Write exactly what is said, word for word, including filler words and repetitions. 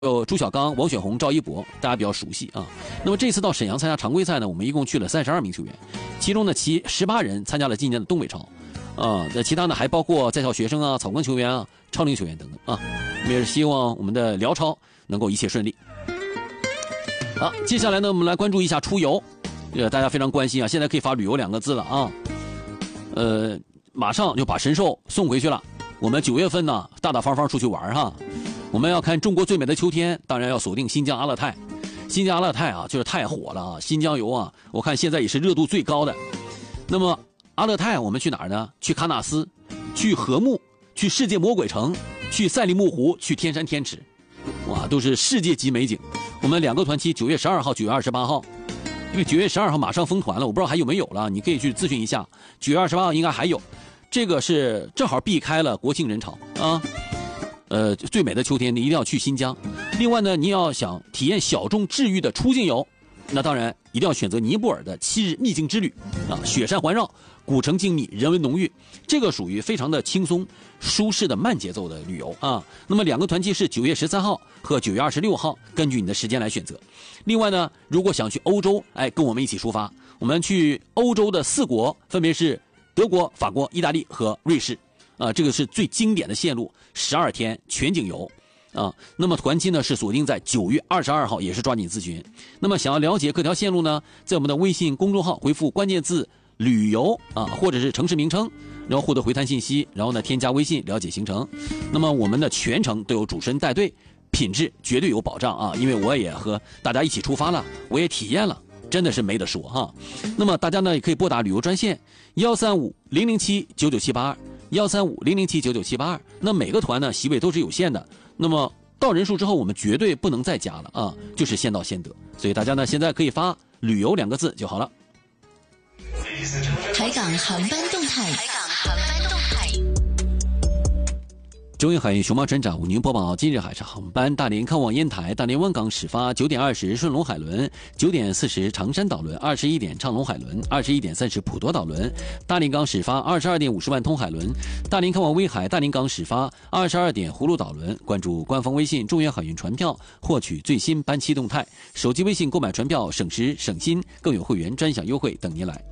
有朱小刚、王雪红、赵一博，大家比较熟悉啊。那么这次到沈阳参加常规赛呢，我们一共去了三十二名球员，其中呢，其十八人参加了今年的东北超，啊，那其他呢还包括在校学生啊、草根球员啊、超龄球员等等啊。我们也是希望我们的辽超能够一切顺利。好，接下来呢，我们来关注一下出游，呃，大家非常关心啊，现在可以发旅游两个字了啊，呃，马上就把神兽送回去了。我们九月份呢，大大方方出去玩哈。我们要看中国最美的秋天，当然要锁定新疆阿勒泰。新疆阿勒泰啊，就是太火了啊！新疆游啊，我看现在也是热度最高的。那么阿勒泰我们去哪儿呢？去喀纳斯，去禾木，去世界魔鬼城，去赛里木湖，去天山天池，哇，都是世界级美景。我们两个团期，九月十二号、九月二十八号。因为九月十二号马上封团了，我不知道还有没有了，你可以去咨询一下。九月二十八号应该还有，这个是正好避开了国庆人潮啊。呃，最美的秋天，你一定要去新疆。另外呢，你要想体验小众治愈的出境游，那当然一定要选择尼泊尔的七日秘境之旅啊，雪山环绕，古城静谧，人文浓郁，这个属于非常的轻松、舒适的慢节奏的旅游啊。那么两个团期是九月十三号和九月二十六号，根据你的时间来选择。另外呢，如果想去欧洲，哎，跟我们一起出发，我们去欧洲的四国，分别是德国、法国、意大利和瑞士。啊，这个是最经典的线路，十二天全景游，啊，那么团期呢是锁定在九月二十二号，也是抓紧咨询。那么想要了解各条线路呢，在我们的微信公众号回复关键字“旅游”啊，或者是城市名称，然后获得回弹信息，然后呢添加微信了解行程。那么我们的全程都有主持人带队，品质绝对有保障啊！因为我也和大家一起出发了，我也体验了。真的是没得说哈。那么大家呢也可以拨打旅游专线幺三五零零七九九七八二幺三五零零七九九七八二。那每个团呢席位都是有限的，那么到人数之后我们绝对不能再加了啊，就是先到先得。所以大家呢现在可以发旅游两个字就好了。 海港航班动态。海港航班动态。 中远海运熊猫船长为您播报今日海上航班：大连看望烟台，大连湾港始发九点二十顺龙海轮，九点四十长山岛轮，二十一点畅龙海轮，二十一点三十普陀岛轮。大连港始发二十二点五十万通海轮，大连看望威海，大连港始发二十二点葫芦岛轮。关注官方微信中远海运船票，获取最新班期动态。手机微信购买船票省时省心，更有会员专享优惠等您来。